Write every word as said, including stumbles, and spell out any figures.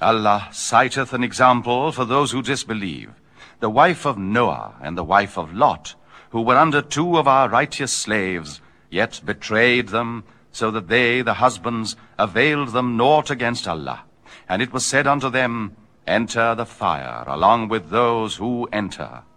Allah citeth an example for those who disbelieve, the wife of Noah and the wife of Lot, who were under two of our righteous slaves, yet betrayed them, so that they, the husbands, availed them naught against Allah. And it was said unto them, Enter the fire, along with those who enter.